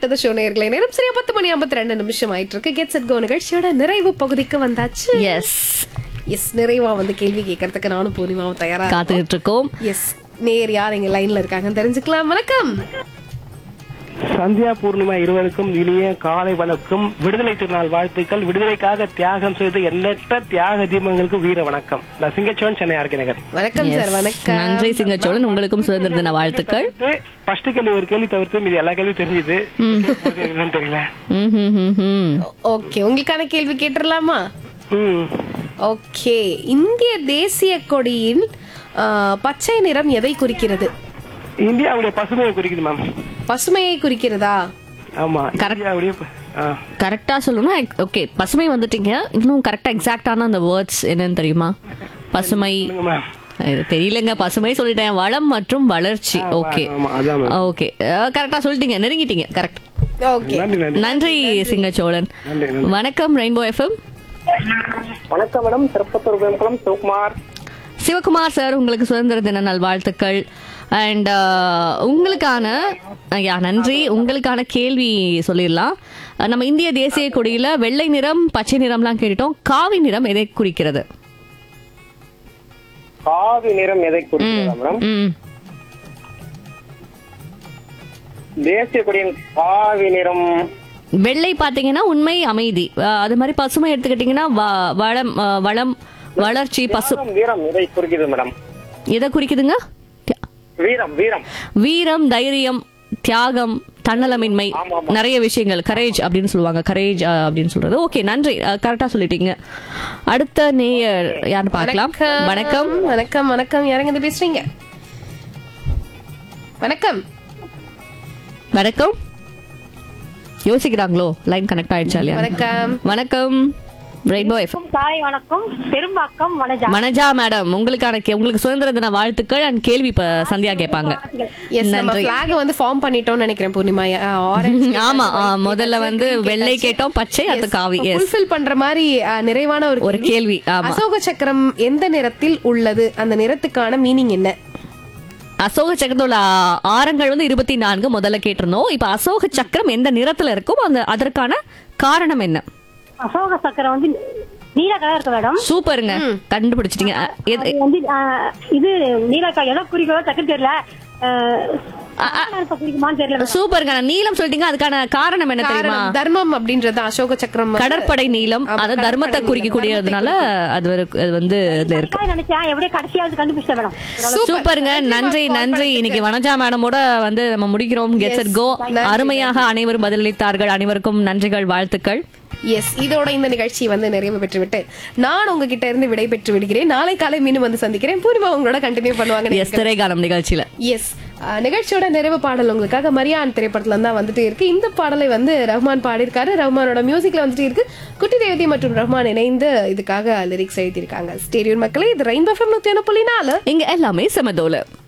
The show நேயர்களே. நேரம் சரியா 10:52 ஆயிட்டு இருக்கு. கெட் செட் கோ நிகழ்ச்சியோட நிறைவு பகுதிக்கு வந்தாச்சு. எஸ் நிறைவா வந்து கேள்வி கேட்கறதுக்கு நானும் பூர்ணிமாவும் தயாரா காத்துக்கிட்டு இருக்கோம். எஸ் நேர் யார் எங்க லைன்ல இருக்காங்கன்னு தெரிஞ்சுக்கலாம். வணக்கம் சந்தியா பூர்ணிமா இருவருக்கும் இனிய காலை வணக்கம். விடுதலை திருநாள் வாழ்த்துக்கள். விடுதலைக்காக தியாகம் செய்த எண்ணற்ற தியாக தீபங்களுக்கு வீர வணக்கம். நான் சிங்கச்சோழன், சென்னை ஆர்கே நகர். வணக்கம் சார். வணக்கம். நன்றி சிங்கச்சோழன், உங்களுக்கும் சுதந்திர தின வாழ்த்துக்கள். ஃபர்ஸ்ட் கேள்வி ஒரு கேள்வி தவிர்த்து மீது எல்லா கேள்வியும் தெரிஞ்சுது. தெரியல. ஓகே, உங்களுக்கான கேள்வி கேட்டுடலாமா? ஓகே, இந்திய தேசிய கொடியின் பச்சை நிறம் எதை குறிக்கிறது? இந்தியாவுடைய பசுமையை குறிக்குது மேம். பசுமையை குறிக்கிறதா? ஆமா, கரெக்டா சொல்லணும். ஓகே, பசுமை வந்துட்டீங்க. இன்னும் கரெக்டா எக்ஸாக்டான அந்த வேர்ட்ஸ் என்னன்னு தெரியுமா? பசுமை தெரியலங்க. பசுமை சொல்லிட்டேன். வளம் மற்றும் வளர்ச்சி. ஓகே ஓகே, கரெக்டா சொல்லிட்டீங்க, நெருங்கிட்டீங்க. கரெக்ட். ஓகே, நன்றி சிங்கச்சோழன். வணக்கம் ரெயின்போ எஃப்எம். வணக்கம் மேடம். திருப்பத்தூர் வேம்பலம் சிவகுமார். சிவகுமார் சார், உங்களுக்கு சுதந்திர தின நல்வாழ்த்துக்கள். அண்ட் உங்களுக்கான நன்றி. உங்களுக்கான கேள்வி சொல்லிடலாம். நம்ம இந்திய தேசிய கொடியில வெள்ளை நிறம், பச்சை நிறம்லாம் கேட்டோம். காவி நிறம் எதை குறிக்கிறது? காவி நிறம் எதை குறிக்கிறது மேடம்? தேசிய கொடியின் காவி நிறம் வெள்ளை பாத்தீங்கன்னா உண்மை, அமைதி. அது மாதிரி பசுமை எடுத்துக்கிட்டீங்கன்னா வளம், வளம், வளர்ச்சி. வீரம் எதை குறிக்கிறது மேடம்? எதை குறிக்குதுங்க? வீரம். வீரம், வீரம், தைரியம், தியாகம், தன்னலமின்மை, நிறைய விஷயங்கள். கரேஜ் அப்படின்னு சொல்லுவாங்க. கரேஜ் அப்படின்னு சொல்றது. ஓகே, நன்றி, கரெக்டா சொல்லிட்டீங்க. அடுத்த நேயர் யாரு பார்க்கலாம். வணக்கம். வணக்கம். வணக்கம், யாருங்க இருந்து பேசுறீங்க? வணக்கம். வணக்கம். யோசிக்கிறாங்களோ, லைன் கனெக்ட் ஆயிடுச்சா இல்லையா? வணக்கம். வணக்கம் ரெயின்போ எஃப்எம். காலை வணக்கம். பெரும்பாக்கம் வனஜா. வனஜா மேடம், உங்களுக்கு சுதந்திர தின வாழ்த்துக்கள். அண்ட் கேள்வி சந்தியா கேட்பாங்க. எஸ், நம்ம ஃபிளாக் வந்து ஃபார்ம் பண்ணிட்டோம்னு நினைக்கிறேன் பூர்ணிமா. ஆரஞ்சு. ஆமா, முதல்ல வந்து வெள்ளை கேட்டோம், பச்சை, அது காவி. ஃபுல்ஃபில் பண்ற மாதிரி நிறைவான ஒரு கேள்வி. அசோக சக்கரம் எந்த நிறத்தில் உள்ளது? அந்த நிறத்துக்கான மீனிங் என்ன? அசோக சக்கரத்தோட ஆரங்கள் வந்து 24 முதல்ல கேட்டிருந்தோம். இப்ப அசோக சக்கரம் எந்த நிறத்துல இருக்கும், அதற்கான காரணம் என்ன? அசோக சக்கரம் வந்து நீல கலர் இருக்கு மேடம். சூப்பருங்க, கண்டுபிடிச்சிட்டீங்க. வந்து இது நீல கலர் எதை குறிக்கிறதோ சக்கரம் தெரியல. சூப்பருங்க, நீலம் சொல்லிட்டீங்க. அதுக்கான காரணம் என்ன தெரியுமா? தர்மம் அப்படின்றது அசோக சக்கரம். கடற்படை நீலம், அது தர்மத்தை குறிக்கக்கூடியதுனால அது வந்து சூப்பருங்க. நன்றி நன்றி. இன்னைக்கு வனஜா மேடமோட வந்து நம்ம முடிக்கிறோம். Get set go. அருமையாக அனைவரும் பதிலளித்தார்கள். அனைவருக்கும் நன்றிகள், வாழ்த்துக்கள். எஸ், இதோட இந்த நிகழ்ச்சி வந்து நிறைவு பெற்றுவிட்டு நான் உங்ககிட்ட இருந்து விடை பெற்று விடுகிறேன். நாளை காலை மீண்டும் வந்து சந்திக்கிறேன். பூர்ணிமா உங்களோட கண்டினியூ பண்ணுவாங்க திரைக்காலம் நிகழ்ச்சியில. எஸ், நிகழ்ச்சியோட நிறைவு பாடல் உங்களுக்காக மரியான் திரைப்படத்துல தான் வந்துட்டே இருக்கு. இந்த பாடலை வந்து ரஹ்மான் பாடியிருக்காரு. ரஹ்மானோட மியூசிக்ல வந்துட்டே இருக்கு. குட்டி தேவதி மற்றும் ரஹ்மான் இணைந்து இதுக்காக லிரிக்ஸ் எழுதியிருக்காங்க. ஸ்டேடியம் மக்களே, இது ரெயின்போ எஃப்எம் 101.4. இங்க எல்லாமே சமதோல.